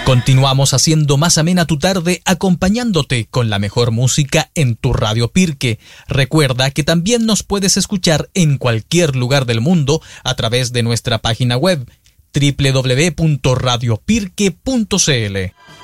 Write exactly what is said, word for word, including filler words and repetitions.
Continuamos haciendo más amena tu tarde, acompañándote con la mejor música en tu Radio Pirque. Recuerda que también nos puedes escuchar en cualquier lugar del mundo a través de nuestra página web doble u doble u doble u punto radio pirque punto c l.